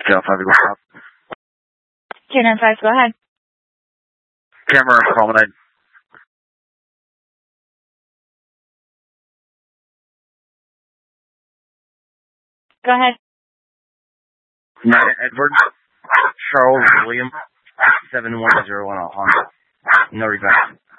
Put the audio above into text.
Channel 5, go stop. Channel 5, go ahead. Camera, promenade. Go ahead. Edward, Charles, William, 7101 Honda. No request.